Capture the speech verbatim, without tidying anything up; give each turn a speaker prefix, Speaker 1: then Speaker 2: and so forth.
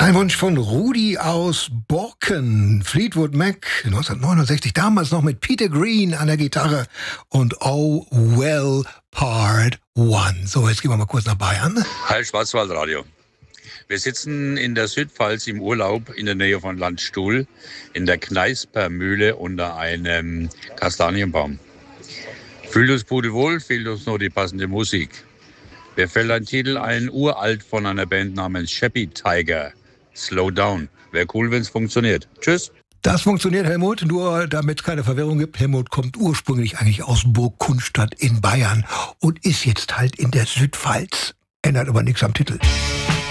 Speaker 1: Ein Wunsch von Rudi aus Borken, Fleetwood Mac, neunzehnhundertneunundsechzig, damals noch mit Peter Green an der Gitarre und Oh Well Part One. So, jetzt gehen wir mal kurz nach Bayern.
Speaker 2: Hi, Schwarzwaldradio. Wir sitzen in der Südpfalz im Urlaub in der Nähe von Landstuhl in der Kneispermühle unter einem Kastanienbaum. Fühlt uns pudelwohl, fehlt uns nur die passende Musik. Mir fällt ein Titel ein, uralt von einer Band namens Sheppy Tiger. Slow Down. Wäre cool, wenn es funktioniert. Tschüss.
Speaker 1: Das funktioniert, Helmut, nur damit es keine Verwirrung gibt. Helmut kommt ursprünglich eigentlich aus Burg Kunstadt in Bayern und ist jetzt halt in der Südpfalz. Ändert aber nichts am Titel.